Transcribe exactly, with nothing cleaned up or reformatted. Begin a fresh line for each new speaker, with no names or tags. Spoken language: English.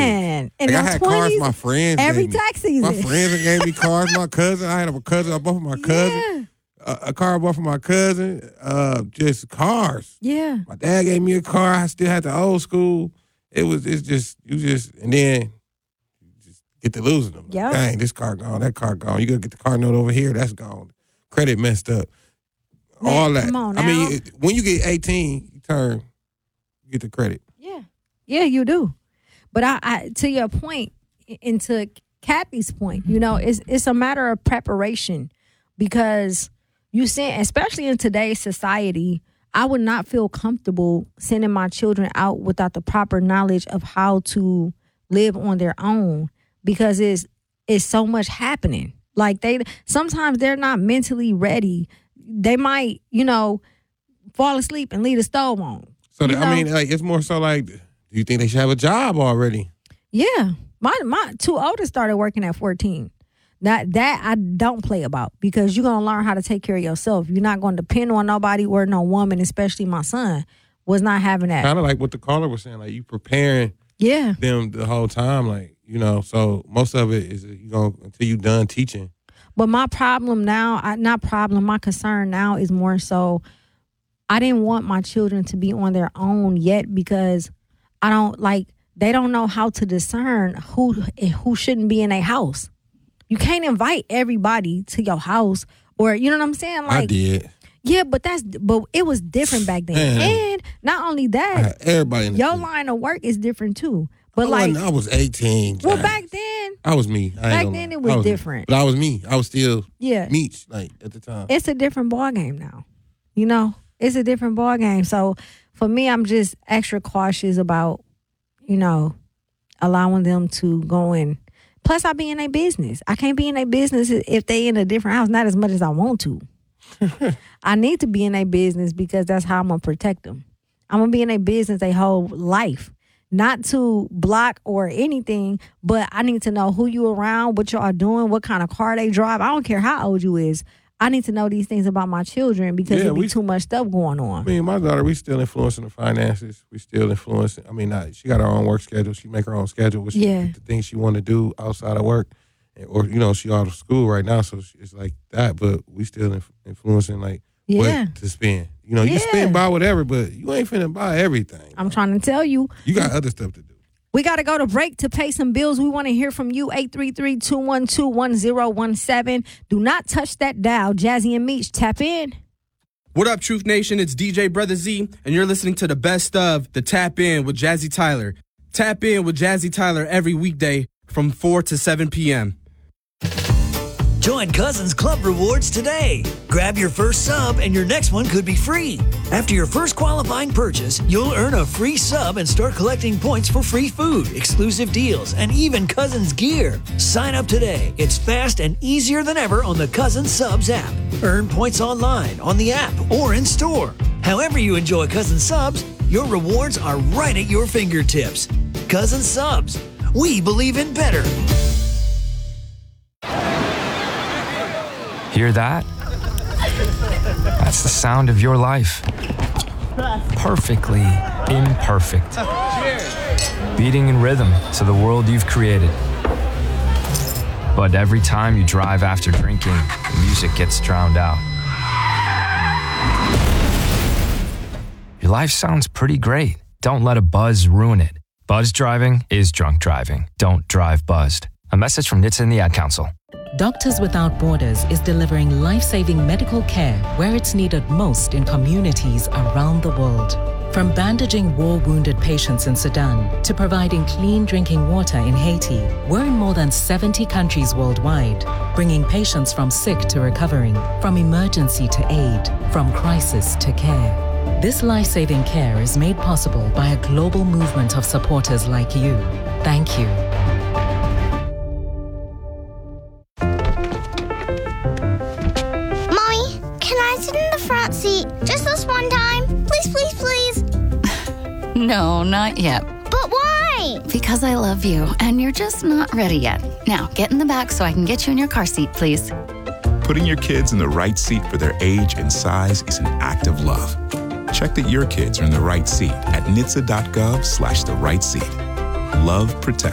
Man,
like, I had cars my friends
every
gave me.
tax season.
My friends gave me cars. My cousin, I had a cousin. I bought for my cousin.
Yeah.
A, a car I bought for my cousin. Uh, just cars.
Yeah.
My dad gave me a car. I still had the old school. It was. It's just you just and then you just get to losing them.
Yeah.
Dang, this car gone. That car gone. You gotta get the car note over here. That's gone. Credit messed up.
Man,
All that.
come on
I mean,
now.
it, when you get eighteen, you turn. You get the credit.
Yeah. Yeah, you do. But I, I to your point, and to Kathy's point, you know, it's it's a matter of preparation because you send, especially in today's society, I would not feel comfortable sending my children out without the proper knowledge of how to live on their own because it's it's so much happening. Like they sometimes they're not mentally ready. They might, you know, fall asleep and leave the stove on.
So
You
that, I
know?
mean, like it's more so like, do you think they should have a job already?
Yeah. My my two oldest started working at fourteen. That that I don't play about because you're gonna learn how to take care of yourself. You're not gonna depend on nobody or no woman, especially my son, was not having that.
Kind of like what the caller was saying, like you preparing
Yeah.
them the whole time, like, you know, so most of it is you going until you done teaching.
But my problem now, I, not problem, my concern now is more so I didn't want my children to be on their own yet because I don't like they don't know how to discern who who shouldn't be in a house. You can't invite everybody to your house or you know what I'm saying? Like
I did.
Yeah, but that's but it was different back then.
Man.
And not only
I
that,
had everybody in the
your
team.
line of work is different too. But
I
like
wasn't- I was eighteen.
well
Dang.
back then,
I was me. I ain't
back
gonna
then
lie.
it was
I me.
different.
But I was me. I was still
yeah.
Meech, like, at the time.
It's a different ball game now. You know? It's a different ball game. So for me, I'm just extra cautious about, you know, allowing them to go in. Plus, I be in a business. I can't be in a business if they in a different house, not as much as I want to. I need to be in a business because that's how I'm going to protect them. I'm going to be in a business their whole life. Not to block or anything, but I need to know who you around, what y'all doing, what kind of car they drive. I don't care how old you is. I need to know these things about my children because
Yeah,
there be
we-
too much stuff going on.
I mean, my daughter, we still influencing the finances. We still influencing. I mean, not, she got her own work schedule. She make her own schedule. With
Yeah.
the things she want to do outside of work, and, or you know, she out of school right now, so she, it's like that. But we still inf- influencing like
Yeah.
what to spend. You know, you can
Yeah.
spend buy whatever, but you ain't finna buy everything.
I'm trying to tell you.
You got other stuff to do.
We got to go to break to pay some bills. We want to hear from you, eight three three, two one two, one zero one seven. Do not touch that dial. Jazzy and Meech, tap in.
What up, Truth Nation? It's D J Brother Z, and you're listening to the best of the Tap In with Jazzy Tyler. Tap in with Jazzy Tyler every weekday from four to seven p.m.
Join Cousins Club Rewards today. Grab your first sub and your next one could be free. After your first qualifying purchase, you'll earn a free sub and start collecting points for free food, exclusive deals, and even Cousins gear. Sign up today. It's fast and easier than ever on the Cousins Subs app. Earn points online, on the app, or in store. However you enjoy Cousins Subs, your rewards are right at your fingertips. Cousins Subs. We believe in better.
Hear that? That's the sound of your life. Perfectly imperfect. Beating in rhythm to the world you've created. But every time you drive after drinking, the music gets drowned out. Your life sounds pretty great. Don't let a buzz ruin it. Buzz driving is drunk driving. Don't drive buzzed. A message from N H T S A and the Ad Council.
Doctors Without Borders is delivering life-saving medical care where it's needed most in communities around the world. From bandaging war-wounded patients in Sudan to providing clean drinking water in Haiti, we're in more than seventy countries worldwide, bringing patients from sick to recovering, from emergency to aid, from crisis to care. This life-saving care is made possible by a global movement of supporters like you. Thank you.
Seat just this one time. Please, please, please.
No, not yet.
But why?
Because I love you, and you're just not ready yet. Now, get in the back so I can get you in your car seat, please.
Putting your kids in the right seat for their age and size is an act of love. Check that your kids are in the right seat at N H T S A dot gov slash the right seat. Love protects.